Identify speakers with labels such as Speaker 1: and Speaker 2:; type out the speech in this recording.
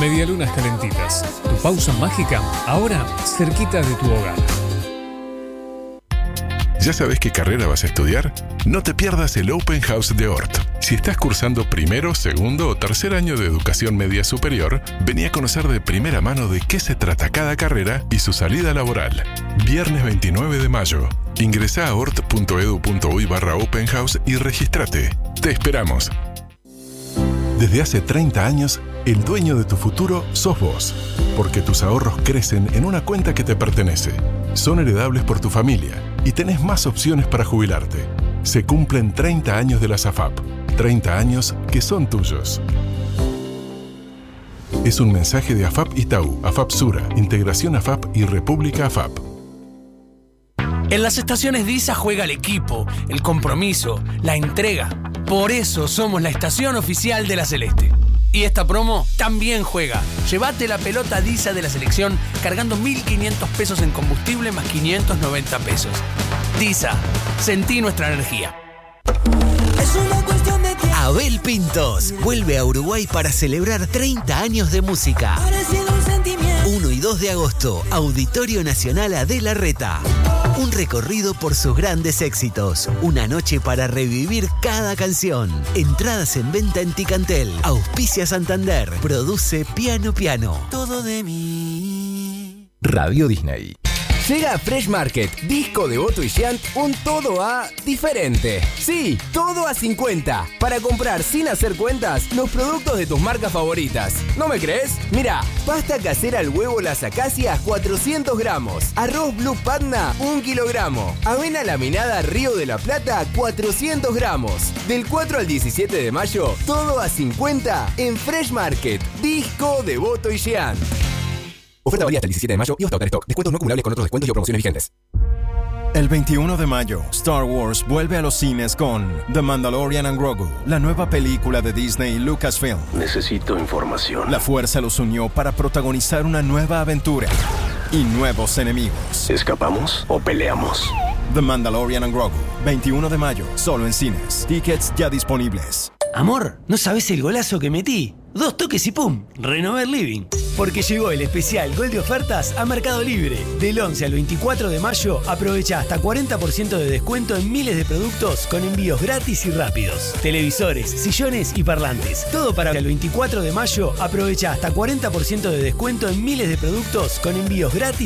Speaker 1: Medialunas Calentitas, tu pausa mágica, ahora cerquita de tu hogar.
Speaker 2: ¿Ya sabes qué carrera vas a estudiar? No te pierdas el Open House de ORT. Si estás cursando primero, segundo o tercer año de educación media superior, vení a conocer de primera mano de qué se trata cada carrera y su salida laboral. Viernes 29 de mayo. Ingresá a ort.edu.uy/Open House y regístrate. Te esperamos. Desde hace 30 años, el dueño de tu futuro sos vos, porque tus ahorros crecen en una cuenta que te pertenece. Son heredables por tu familia y tenés más opciones para jubilarte. Se cumplen 30 años de la SAFAP, 30 años que son tuyos. Es un mensaje de AFAP Itaú, AFAP Sura, Integración AFAP y República AFAP.
Speaker 3: En las estaciones DISA juega el equipo, el compromiso, la entrega. Por eso somos la estación oficial de la Celeste. Y esta promo también juega. Llévate la pelota DISA de la selección cargando 1.500 pesos en combustible más 590 pesos. DISA, sentí nuestra energía.
Speaker 4: Es una cuestión de tiempo.
Speaker 5: Abel Pintos vuelve a Uruguay para celebrar 30 años de música. 1 y 2 de agosto, Auditorio Nacional Adela Larreta. Un recorrido por sus grandes éxitos. Una noche para revivir cada canción. Entradas en venta en Ticantel. Auspicia Santander. Produce Piano Piano.
Speaker 4: Todo de mí.
Speaker 6: Radio Disney. Llega a Fresh Market, disco de Otto y Giant, un todo a diferente. Sí, todo a 50. Para comprar sin hacer cuentas los productos de tus marcas favoritas. ¿No me crees? Mira, pasta casera al huevo Las Acacias 400 gramos. Arroz Blue Panda 1 kilogramo. Avena laminada Río de la Plata 400 gramos. Del 4 al 17 de mayo, todo a 50 en Fresh Market, disco de Otto y Giant. Oferta válida hasta el 17 de mayo y hasta agotar stock. Descuentos no acumulables con otros descuentos y o promociones vigentes.
Speaker 7: El 21 de mayo, Star Wars vuelve a los cines con The Mandalorian and Grogu, la nueva película de Disney y Lucasfilm.
Speaker 8: Necesito información.
Speaker 7: La fuerza los unió para protagonizar una nueva aventura y nuevos enemigos.
Speaker 8: ¿Escapamos o peleamos?
Speaker 7: The Mandalorian and Grogu, 21 de mayo, solo en cines. Tickets ya disponibles.
Speaker 3: Amor, ¿no sabés el golazo que metí? 2 toques y ¡pum! Renové el living. Porque llegó el especial Gol de Ofertas a Mercado Libre. Del 11 al 24 de mayo, aprovecha hasta 40% de descuento en miles de productos con envíos gratis y rápidos. Televisores, sillones y parlantes. Todo para el 24 de mayo, aprovecha hasta 40% de descuento en miles de productos con envíos gratis